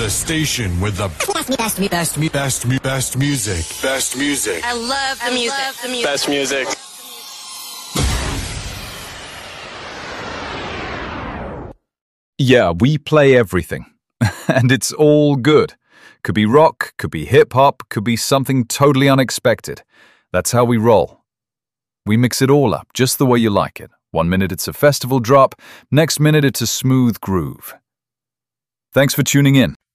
The station with the best music. Best music. I love the music. Best music. Yeah, we play everything. And it's all good. Could be rock, could be hip-hop, could be something totally unexpected. That's how we roll. We mix it all up, just the way you like it. 1 minute it's a festival drop, next minute it's a smooth groove. Thanks for tuning in.